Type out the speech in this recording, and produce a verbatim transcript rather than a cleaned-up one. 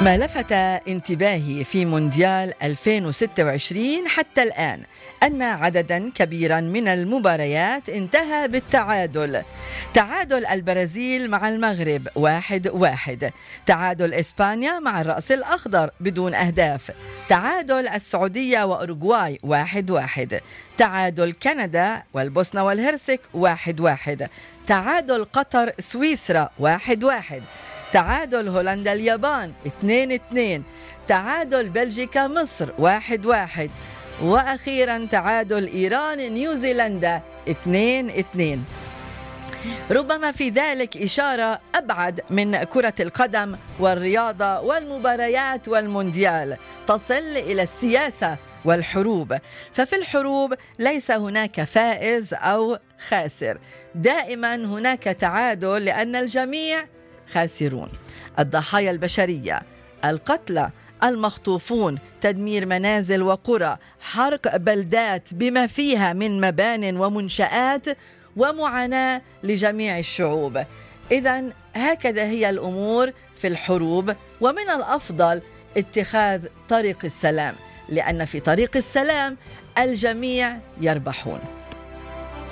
ما لفت انتباهي في مونديال ألفين وستة وعشرين حتى الآن أن عددا كبيرا من المباريات انتهى بالتعادل. تعادل البرازيل مع المغرب واحد واحد، تعادل إسبانيا مع الرأس الأخضر بدون أهداف، تعادل السعودية وأوروغواي واحد واحد، تعادل كندا والبوسنة والهرسك واحد واحد، تعادل قطر سويسرا واحد واحد، تعادل هولندا اليابان اثنين اثنين، تعادل بلجيكا مصر واحد واحد، وأخيرا تعادل إيران نيوزيلندا اثنين اثنين. ربما في ذلك إشارة أبعد من كرة القدم والرياضة والمباريات والمونديال، تصل إلى السياسة والحروب. ففي الحروب ليس هناك فائز أو خاسر، دائما هناك تعادل لأن الجميع خاسرون. الضحايا البشرية، القتلى، المخطوفون، تدمير منازل وقرى، حرق بلدات بما فيها من مبان ومنشآت، ومعاناة لجميع الشعوب. إذن هكذا هي الأمور في الحروب، ومن الأفضل اتخاذ طريق السلام، لأن في طريق السلام الجميع يربحون.